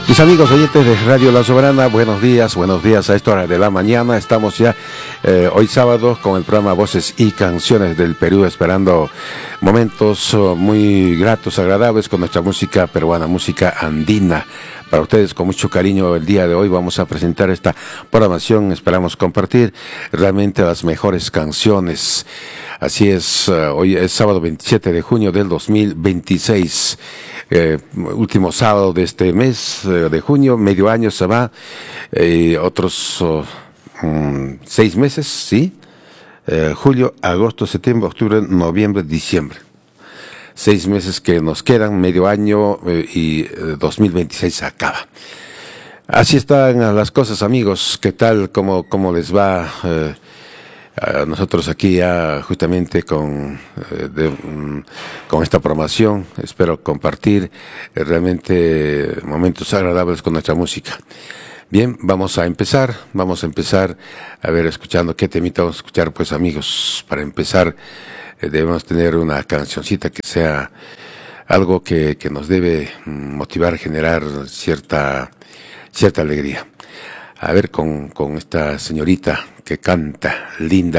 Mis amigos oyentes de Radio La Soberana, buenos días a esta hora de la mañana. Estamos ya hoy sábado con el programa Voces y Canciones del Perú, esperando momentos muy gratos, agradables con nuestra música peruana, música andina. Para ustedes con mucho cariño el día de hoy vamos a presentar esta programación, esperamos compartir realmente las mejores canciones. Así es, hoy es sábado 27 de junio del 2026, último sábado de este mes de junio, medio año se va, otros 6 meses, ¿sí? Julio, agosto, septiembre, octubre, noviembre, diciembre. 6 meses que nos quedan, medio año y 2026 se acaba. Así están las cosas, amigos. ¿Qué tal? ¿Cómo les va? A nosotros aquí ya justamente con esta programación. Espero compartir realmente momentos agradables con nuestra música. Bien, vamos a empezar a ver, escuchando qué temita vamos a escuchar, pues amigos. Para empezar, debemos tener una cancioncita que sea algo que nos debe motivar, generar cierta alegría. A ver, con esta señorita que canta, linda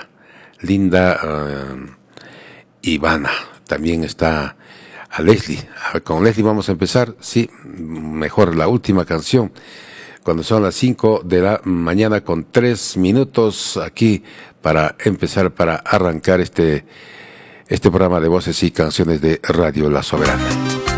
Ivana. También está a Leslie. Con Leslie vamos a empezar, sí, mejor la última canción. Cuando son las 5 de la mañana con 3 minutos aquí para empezar, para arrancar este programa de voces y canciones de Radio La Soberana.